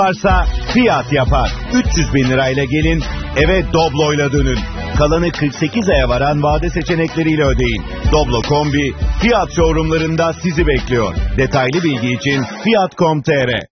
varsa Fiat yapar. 300 bin lirayla gelin, eve Doblo'yla dönün. Kalanı 48 aya varan vade seçenekleriyle ödeyin. Doblo Kombi Fiat showroomlarında sizi bekliyor. Detaylı bilgi için Fiat.com.tr